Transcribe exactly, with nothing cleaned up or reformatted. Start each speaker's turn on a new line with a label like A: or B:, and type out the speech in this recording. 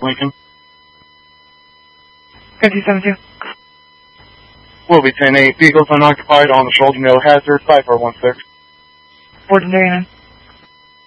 A: Lincoln.
B: ten two seven two.
A: Will be ten eight. Vehicles unoccupied on the shoulder, no hazard, five four one six.
B: Ford and Dairy nine.